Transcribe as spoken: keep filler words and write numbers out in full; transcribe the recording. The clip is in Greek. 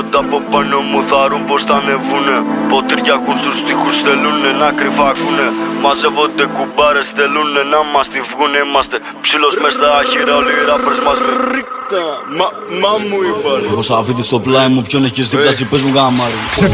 Από πάνω μου θαρούν πως θα ανεβούνε. Ποτήρια έχουν στους τοίχους, θέλουνε να κρυφά ακούνε. Μαζεύονται κουμπάρες, θέλουνε να μας τη βγουνε. Είμαστε ψήλος μες στα άχυρα, όλοι οι ράπερς μας ρίχτα. Μα, μα μου είπαν. Έχω σαφίδι στο πλάι μου, ποιον έχει και στην κλάση, πες μου γάμαρι.